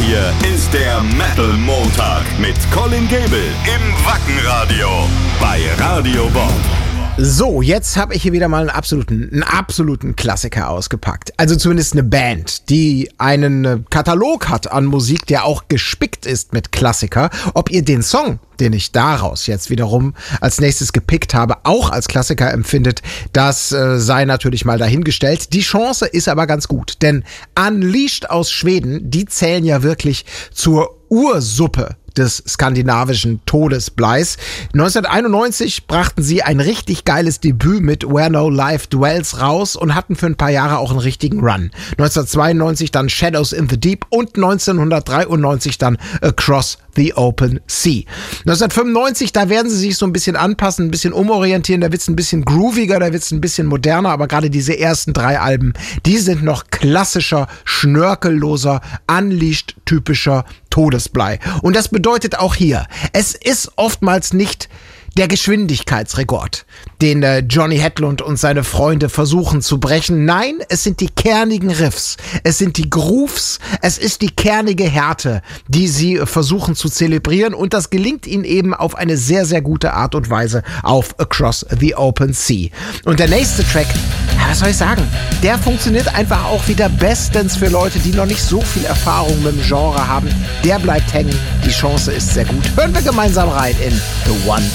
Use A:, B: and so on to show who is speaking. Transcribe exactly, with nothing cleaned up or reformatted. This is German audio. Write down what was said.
A: Hier ist der Metal Montag mit Colin Gable im Wackenradio bei Radio Bob.
B: So, jetzt habe ich hier wieder mal einen absoluten, einen absoluten Klassiker ausgepackt. Also zumindest eine Band, die einen Katalog hat an Musik, der auch gespickt ist mit Klassiker. Ob ihr den Song, den ich daraus jetzt wiederum als nächstes gepickt habe, auch als Klassiker empfindet, das äh, sei natürlich mal dahingestellt. Die Chance ist aber ganz gut, denn Unleashed aus Schweden, die zählen ja wirklich zur Ursuppe des skandinavischen Todesbleis. neunzehnhunderteinundneunzig brachten sie ein richtig geiles Debüt mit Where No Life Dwells raus und hatten für ein paar Jahre auch einen richtigen Run. neunzehnhundertzweiundneunzig dann Shadows in the Deep und neunzehnhundertdreiundneunzig dann Across the Open Sea. neunzehnhundertfünfundneunzig, da werden sie sich so ein bisschen anpassen, ein bisschen umorientieren, da wird's ein bisschen grooviger, da wird's ein bisschen moderner, aber gerade diese ersten drei Alben, die sind noch klassischer, schnörkelloser, Unleashed-typischer Todesblei. Und das bedeutet auch hier, es ist oftmals nicht der Geschwindigkeitsrekord, den äh, Johnny Hedlund und seine Freunde versuchen zu brechen. Nein, es sind die kernigen Riffs, es sind die Grooves, es ist die kernige Härte, die sie äh, versuchen zu zelebrieren, und das gelingt ihnen eben auf eine sehr, sehr gute Art und Weise auf Across the Open Sea. Und der nächste Track, ja, was soll ich sagen, der funktioniert einfach auch wieder bestens für Leute, die noch nicht so viel Erfahrung mit dem Genre haben. Der bleibt hängen, die Chance ist sehr gut. Hören wir gemeinsam rein in The One